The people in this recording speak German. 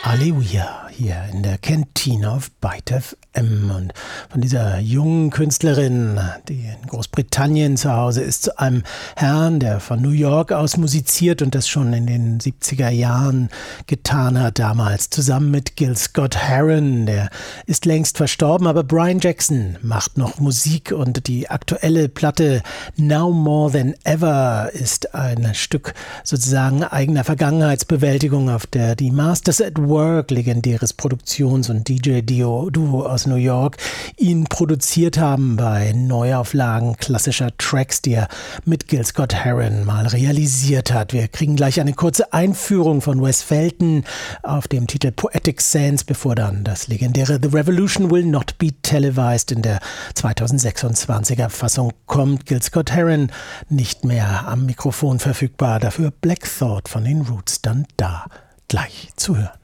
Alleluia, hier in der Kantine auf Byte FM. Und von dieser jungen Künstlerin, die in Großbritannien zu Hause ist, zu einem Herrn, der von New York aus musiziert und das schon in den 70er Jahren getan hat, damals zusammen mit Gil Scott-Heron. Der ist längst verstorben, aber Brian Jackson macht noch Musik und die aktuelle Platte Now More Than Ever ist ein Stück sozusagen eigener Vergangenheitsbewältigung, auf der die Masters at Work, legendäres Produktions- und DJ-Duo aus New York, ihn produziert haben bei Neuauflagen klassischer Tracks, die er mit Gil Scott-Heron mal realisiert hat. Wir kriegen gleich eine kurze Einführung von Wes Felton auf dem Titel Poetic Sands, bevor dann das legendäre The Revolution Will Not Be Televised in der 2026er Fassung kommt. Gil Scott-Heron nicht mehr am Mikrofon verfügbar, dafür Black Thought von den Roots dann da. Gleich zu hören.